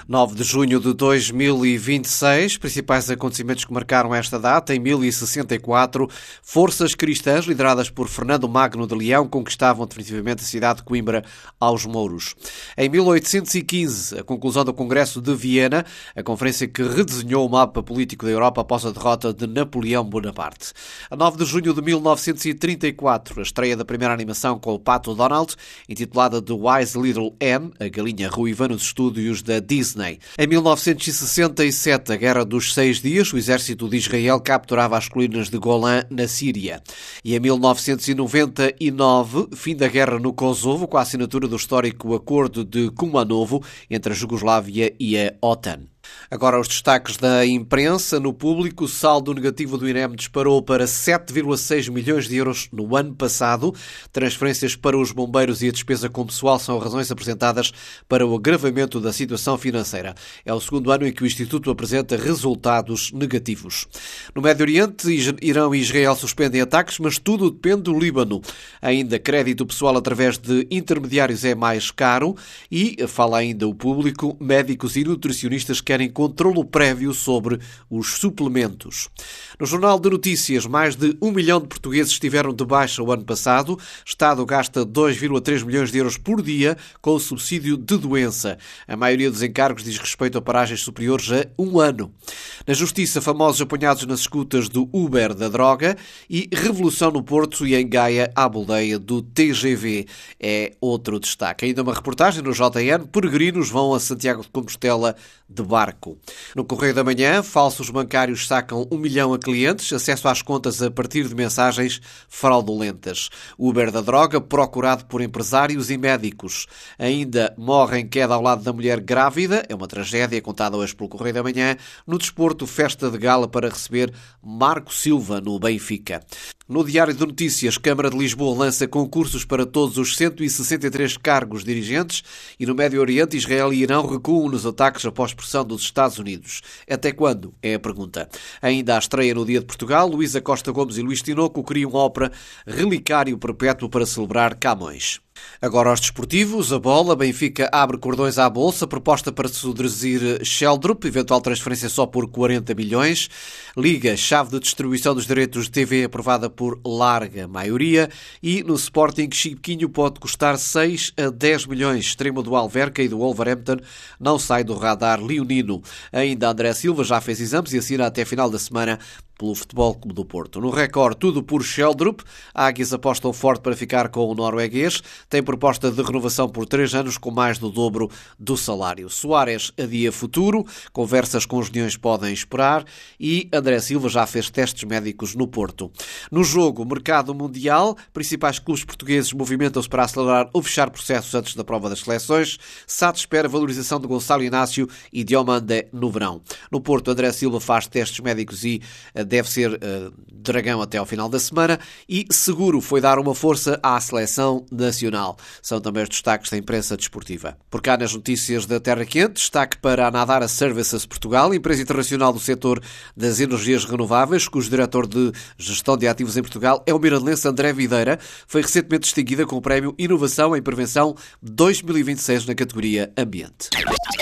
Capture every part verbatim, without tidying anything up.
nove de junho de dois mil e vinte e seis, principais acontecimentos que marcaram esta data. Em mil e sessenta e quatro, forças cristãs lideradas por Fernando Magno de Leão conquistavam definitivamente a cidade de Coimbra aos mouros. Em mil oitocentos e quinze, a conclusão do Congresso de Viena, a conferência que redesenhou o mapa político da Europa após a derrota de Napoleão Bonaparte. A nove de junho de mil novecentos e trinta e quatro, a estreia da primeira animação com o Pato Donald, intitulada The Wise Little Hen, a galinha ruiva, nos estúdios da Disney. Em mil novecentos e sessenta e sete, a Guerra dos Seis Dias, o exército de Israel capturava as colinas de Golã, na Síria. E em mil novecentos e noventa e nove, fim da guerra no Kosovo, com a assinatura do histórico Acordo de Kumanovo entre a Jugoslávia e a OTAN. Agora os destaques da imprensa. No público, o saldo negativo do INEM disparou para sete vírgula seis milhões de euros no ano passado. Transferências para os bombeiros e a despesa com pessoal são razões apresentadas para o agravamento da situação financeira. É o segundo ano em que o Instituto apresenta resultados negativos. No Médio Oriente, Irão e Israel suspendem ataques, mas tudo depende do Líbano. Ainda crédito pessoal através de intermediários é mais caro e, fala ainda o público, médicos e nutricionistas querem controlo prévio sobre os suplementos. No Jornal de Notícias, mais de um milhão de portugueses estiveram de baixa o ano passado. O Estado gasta dois vírgula três milhões de euros por dia com o subsídio de doença. A maioria dos encargos diz respeito a paragens superiores a um ano. Na Justiça, famosos apanhados nas escutas do Uber da droga e revolução no Porto e em Gaia, à boleia do T G V. É outro destaque. Ainda uma reportagem no J N. Peregrinos vão a Santiago de Compostela de barco. No Correio da Manhã, falsos bancários sacam um milhão a clientes, acesso às contas a partir de mensagens fraudulentas. Uber da droga, procurado por empresários e médicos. Ainda morre em queda ao lado da mulher grávida, é uma tragédia contada hoje pelo Correio da Manhã. No desporto, festa de gala para receber Marco Silva no Benfica. No Diário de Notícias, Câmara de Lisboa lança concursos para todos os cento e sessenta e três cargos dirigentes e no Médio Oriente, Israel e Irão recuam nos ataques após pressão dos Estados Unidos. Até quando? É a pergunta. Ainda à estreia no Dia de Portugal, Luísa Costa Gomes e Luís Tinoco criam ópera Relicário Perpétuo para celebrar Camões. Agora aos desportivos, a bola, Benfica abre cordões à bolsa, proposta para seduzir Sheldrup, eventual transferência só por quarenta milhões. Liga, chave de distribuição dos direitos de T V aprovada por larga maioria. E no Sporting, Chiquinho pode custar seis a dez milhões. Extremo do Alverca e do Wolverhampton não sai do radar leonino. Ainda André Silva já fez exames e assina até final da semana pelo Futebol Clube do Porto. No Record, tudo por Sheldrup. Águias apostam forte para ficar com o norueguês. Tem proposta de renovação por três anos com mais do dobro do salário. Soares adia futuro. Conversas com os leões podem esperar. E André Silva já fez testes médicos no Porto. No jogo, mercado mundial. Principais clubes portugueses movimentam-se para acelerar ou fechar processos antes da prova das seleções. S A D espera valorização de Gonçalo Inácio e Diomande no verão. No Porto, André Silva faz testes médicos e deve ser uh, dragão até ao final da semana e seguro foi dar uma força à seleção nacional. São também os destaques da imprensa desportiva. Por cá nas notícias da Terra Quente, destaque para a Nadara Services Portugal, empresa internacional do setor das energias renováveis, cujo diretor de gestão de ativos em Portugal é o miradolense André Videira. Foi recentemente distinguida com o prémio Inovação em Prevenção dois mil e vinte e seis na categoria Ambiente.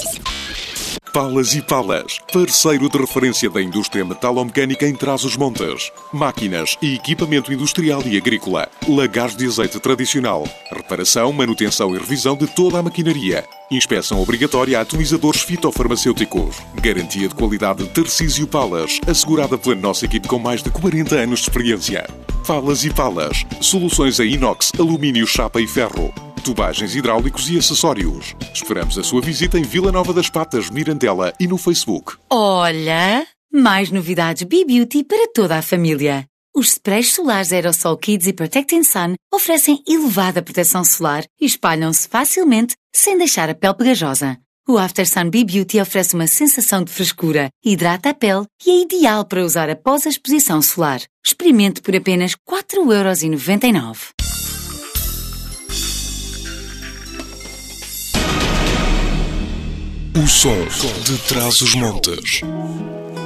Palas e Palas, parceiro de referência da indústria metalomecânica em Trás-os-Montes. Máquinas e equipamento industrial e agrícola. Lagares de azeite tradicional. Reparação, manutenção e revisão de toda a maquinaria. Inspeção obrigatória a atomizadores fitofarmacêuticos. Garantia de qualidade de Tarcísio Palas, assegurada pela nossa equipe com mais de quarenta anos de experiência. Palas e Palas, soluções em inox, alumínio, chapa e ferro. Tubagens hidráulicos e acessórios. Esperamos a sua visita em Vila Nova das Patas, Mirandela e no Facebook. Olha, mais novidades B-Beauty para toda a família. Os sprays solares Aerosol Kids e Protecting Sun oferecem elevada proteção solar e espalham-se facilmente sem deixar a pele pegajosa. O After Sun B-Beauty oferece uma sensação de frescura, hidrata a pele e é ideal para usar após a exposição solar. Experimente por apenas quatro euros e noventa e nove. O som de Trás-os-Montes.